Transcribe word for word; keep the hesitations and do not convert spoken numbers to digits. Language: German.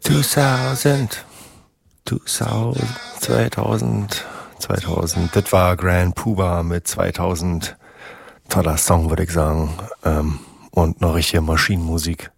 zweitausend, zweitausend, zweitausend, zweitausend, das war Grand Puba mit zweitausend. Toller Song, würde ich sagen. Ähm, und noch richtige Maschinenmusik.